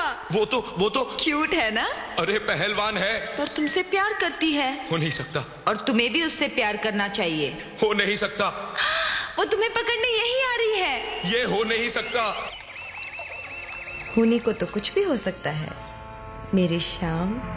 वो तो क्यूट है ना? अरे पहलवान है। पर तुमसे प्यार करती है। हो नहीं सकता। और तुम्हें भी उससे प्यार करना चाहिए। हो नहीं सकता। वो तुम्हें पकड़ने यही आ रही है। ये हो नहीं सकता। होने को तो कुछ भी हो सकता है मेरे श्याम।